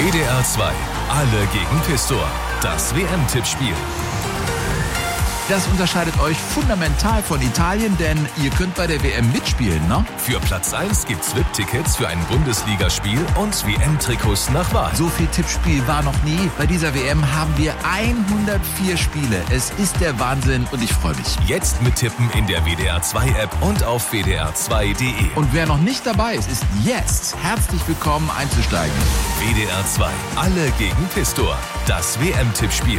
WDR 2, alle gegen Pistor. Das WM-Tippspiel. Das unterscheidet euch fundamental von Italien, denn ihr könnt bei der WM mitspielen, ne? Für Platz 1 gibt's VIP-Tickets für ein Bundesligaspiel und WM-Trikots nach Wahl. So viel Tippspiel war noch nie. Bei dieser WM haben wir 104 Spiele. Es ist der Wahnsinn und ich freue mich. Jetzt mittippen in der WDR 2 App und auf wdr2.de. Und wer noch nicht dabei ist, ist jetzt herzlich willkommen einzusteigen. WDR 2, alle gegen Pistor. Das WM-Tippspiel.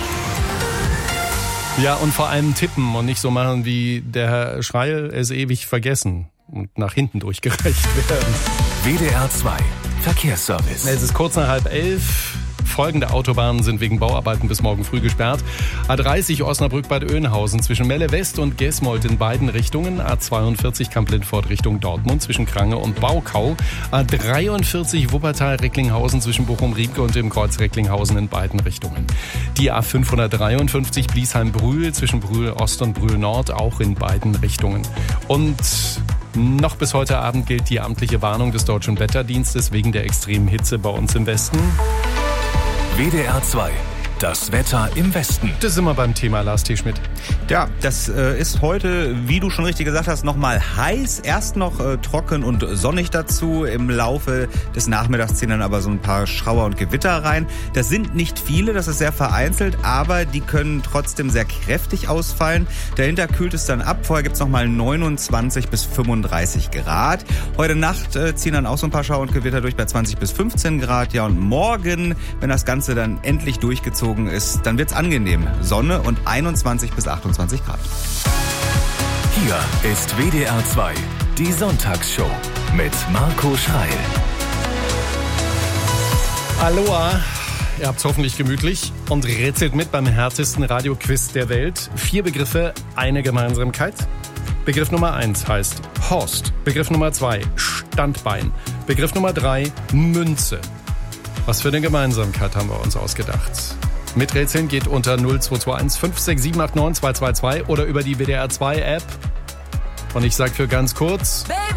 Ja, und vor allem tippen und nicht so machen wie der Herr Schreil, es ewig vergessen und nach hinten durchgereicht werden. WDR 2, Verkehrsservice. Es ist kurz nach 10:30. Folgende Autobahnen sind wegen Bauarbeiten bis morgen früh gesperrt. A30 Osnabrück-Bad Oeynhausen zwischen Melle West und Gesmold in beiden Richtungen. A42 Kamp-Lindfort Richtung Dortmund zwischen Krange und Baukau. A43 Wuppertal-Recklinghausen zwischen Bochum-Riemke und dem Kreuz Recklinghausen in beiden Richtungen. Die A553 Bliesheim-Brühl zwischen Brühl-Ost und Brühl-Nord auch in beiden Richtungen. Und noch bis heute Abend gilt die amtliche Warnung des Deutschen Wetterdienstes wegen der extremen Hitze bei uns im Westen. WDR 2, das Wetter im Westen. Das sind wir beim Thema, Lars T. Schmidt. Ja, das ist heute, wie du schon richtig gesagt hast, nochmal heiß. Erst noch trocken und sonnig dazu. Im Laufe des Nachmittags ziehen dann aber so ein paar Schauer und Gewitter rein. Das sind nicht viele, das ist sehr vereinzelt, aber die können trotzdem sehr kräftig ausfallen. Dahinter kühlt es dann ab. Vorher gibt's nochmal 29 bis 35 Grad. Heute Nacht ziehen dann auch so ein paar Schauer und Gewitter durch bei 20 bis 15 Grad. Ja, und morgen, wenn das Ganze dann endlich durchgezogen ist, dann wird's angenehm. Sonne und 21 bis 28 Grad. Hier ist WDR 2, die Sonntagsshow mit Marco Schreil. Aloha, ihr habt's hoffentlich gemütlich und rätselt mit beim härtesten Radioquiz der Welt. 4 Begriffe, eine Gemeinsamkeit. Begriff Nummer 1 heißt Horst. Begriff Nummer 2 Standbein. Begriff Nummer 3 Münze. Was für eine Gemeinsamkeit haben wir uns ausgedacht? Miträtseln geht unter 0221 56789 222 oder über die WDR 2 App. Und ich sag für ganz kurz...